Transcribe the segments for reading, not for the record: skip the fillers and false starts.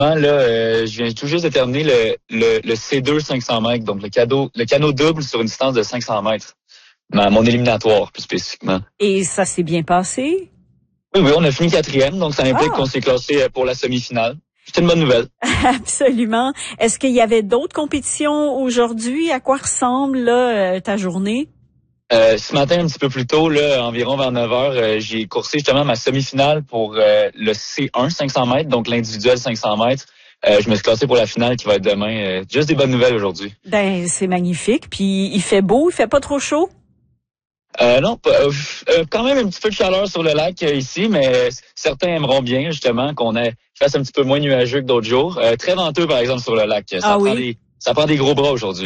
Là, je viens tout juste de terminer le C2 500 mètres, donc le canot double sur une distance de 500 mètres. Mon éliminatoire, plus spécifiquement. Et ça s'est bien passé? Oui, on a fini 4e, donc ça implique qu'on s'est classé pour la semi-finale. C'est une bonne nouvelle. Absolument. Est-ce qu'il y avait d'autres compétitions aujourd'hui? À quoi ressemble là, ta journée? Ce matin, un petit peu plus tôt, là, environ vers 9h, j'ai coursé justement ma semi-finale pour le C1 500 mètres, donc l'individuel 500 mètres. Je me suis classé pour la finale qui va être demain. Juste des bonnes nouvelles aujourd'hui. Ben, c'est magnifique. Puis, il fait beau, il fait pas trop chaud? Non, quand même un petit peu de chaleur sur le lac ici, mais certains aimeront bien justement qu'on fasse un petit peu moins nuageux que d'autres jours. Très venteux par exemple sur le lac. Ça prend des gros bras aujourd'hui.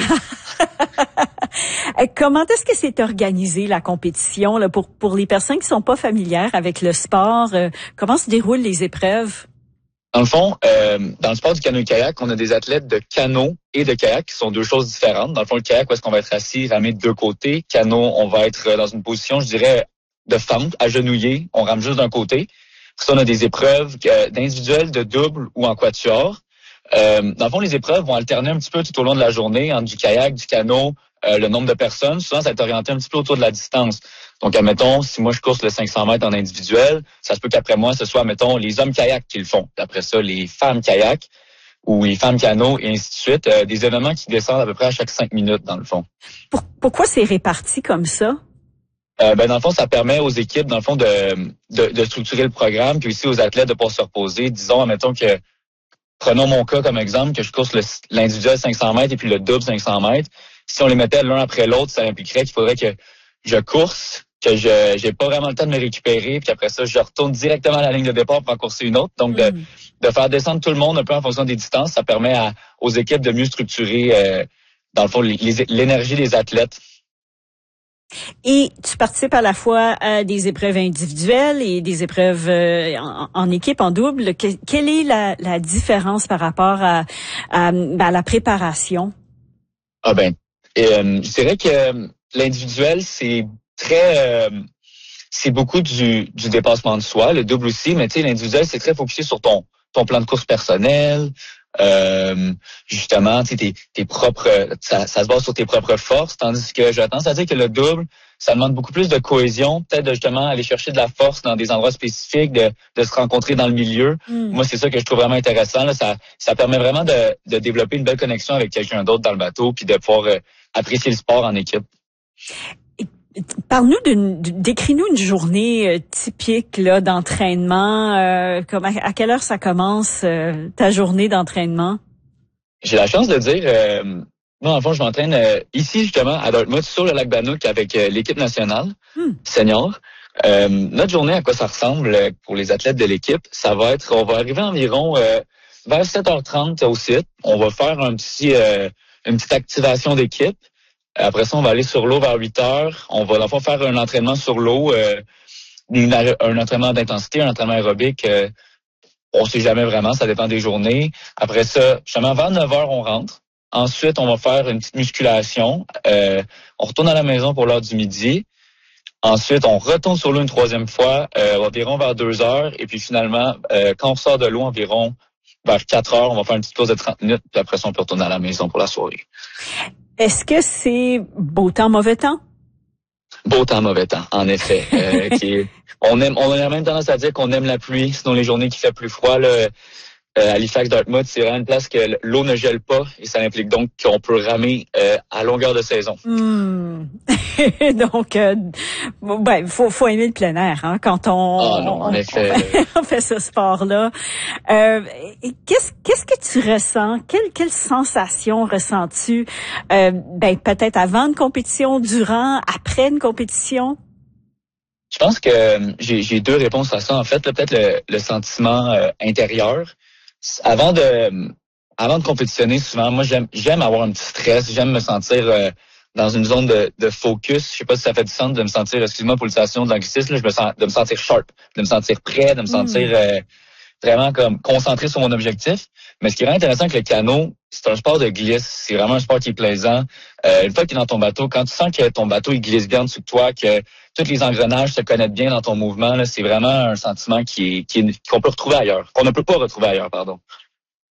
Comment est-ce que c'est organisé la compétition là, pour les personnes qui sont pas familières avec le sport? Comment se déroulent les épreuves? Dans le fond, dans le sport du canoë-kayak, on a des athlètes de canot et de kayak qui sont deux choses différentes. Dans le fond, le kayak, où est-ce qu'on va être assis, ramé de deux côtés. Canot, on va être dans une position, je dirais, de fente, agenouillé. On rame juste d'un côté. Puis ça, on a des épreuves d'individuel, de double ou en quatuor. Dans le fond, les épreuves vont alterner un petit peu tout au long de la journée entre du kayak, du canot, le nombre de personnes. Souvent, ça va être orienté un petit peu autour de la distance. Donc, admettons, si moi je course le 500 mètres en individuel, ça se peut qu'après moi, ce soit, admettons, les hommes kayak qui le font. Puis après ça, les femmes kayak ou les femmes canot et ainsi de suite. Des événements qui descendent à peu près à chaque 5 minutes, dans le fond. Pourquoi c'est réparti comme ça? Dans le fond, ça permet aux équipes, dans le fond, de structurer le programme, puis aussi aux athlètes de pouvoir se reposer. Disons, admettons que, prenons mon cas comme exemple, que je course l'individuel 500 mètres et puis le double 500 mètres. Si on les mettait l'un après l'autre, ça impliquerait qu'il faudrait que je course, que j'ai pas vraiment le temps de me récupérer, puis après ça, je retourne directement à la ligne de départ pour en courser une autre. Donc, de faire descendre tout le monde un peu en fonction des distances, ça permet aux équipes de mieux structurer, dans le fond, l'énergie des athlètes. Et tu participes à la fois à des épreuves individuelles et des épreuves en équipe, en double. Quelle est la différence par rapport à la préparation? Je dirais que l'individuel, c'est beaucoup du dépassement de soi, le double aussi, mais tu sais, l'individuel, c'est très focusé sur ton plan de course personnel. Justement, tu sais, tes propres, ça se base sur tes propres forces, tandis que j'ai tendance à dire que le double, ça demande beaucoup plus de cohésion, peut-être de justement aller chercher de la force dans des endroits spécifiques, de se rencontrer dans le milieu. Moi, c'est ça que je trouve vraiment intéressant. Là. Ça permet vraiment de développer une belle connexion avec quelqu'un d'autre dans le bateau, puis de pouvoir apprécier le sport en équipe. Parle-nous décris-nous une journée typique là d'entraînement. Comme à quelle heure ça commence ta journée d'entraînement? J'ai la chance de dire, moi en fond je m'entraîne ici justement à Dartmouth sur le lac Bannock avec l'équipe nationale senior. Notre journée, à quoi ça ressemble pour les athlètes de l'équipe, ça va être, on va arriver environ vers 7h30 au site. On va faire une petite activation d'équipe. Après ça, on va aller sur l'eau vers 8h. On va dans le fond faire un entraînement sur l'eau, un entraînement d'intensité, un entraînement aérobique. On sait jamais vraiment, ça dépend des journées. Après ça, justement, vers 9h, on rentre. Ensuite, on va faire une petite musculation. On retourne à la maison pour l'heure du midi. Ensuite, on retourne sur l'eau une troisième fois, environ vers 2h. Et puis finalement, quand on sort de l'eau, environ vers 4h, on va faire une petite pause de 30 minutes. Puis après ça, on peut retourner à la maison pour la soirée. Est-ce que c'est beau temps, mauvais temps? Beau temps, mauvais temps, en effet. On a même tendance à dire qu'on aime la pluie, sinon les journées qui fait plus froid, là, Halifax, Dartmouth, c'est vraiment une place que l'eau ne gèle pas et ça implique donc qu'on peut ramer à longueur de saison. Donc, faut aimer le plein air hein, quand en effet. On fait ce sport-là. Qu'est-ce que tu ressens? Quelle sensation ressens-tu peut-être avant une compétition, durant, après une compétition? Je pense que j'ai deux réponses à ça. En fait, peut-être le sentiment intérieur. Avant de compétitionner, souvent, moi, j'aime avoir un petit stress. J'aime me sentir dans une zone de focus. Je sais pas si ça fait du sens de me sentir, excuse-moi pour l'utilisation de l'anglicisme, de me sentir sharp, de me sentir prêt, de me sentir vraiment comme concentré sur mon objectif. Mais ce qui est vraiment intéressant avec le canot, c'est un sport de glisse. C'est vraiment un sport qui est plaisant. Une fois que tu es dans ton bateau, quand tu sens que ton bateau il glisse bien en dessous de toi, que tous les engrenages se connaissent bien dans ton mouvement, là, c'est vraiment un sentiment qu'on peut retrouver ailleurs, qu'on ne peut pas retrouver ailleurs, pardon.